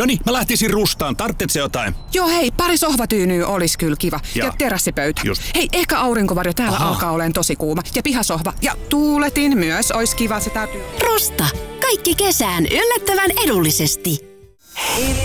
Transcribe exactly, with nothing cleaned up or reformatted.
Noniin, mä lähtisin rustaan. Tarvitsetko jotain? Joo hei, pari sohvatyynyä olisi kyllä kiva. Ja, Ja. ja terassipöytä. Just. Hei, ehkä aurinkovarjo, täällä Aha. alkaa olemaan tosi kuuma. Ja pihasohva. Ja tuuletin myös, olisi kiva, se täytyy. Rusta. Kaikki kesään yllättävän edullisesti.